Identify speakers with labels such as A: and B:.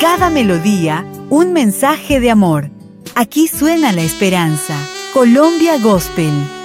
A: cada melodía, un mensaje de amor. Aquí suena la esperanza. Colombia Gospel.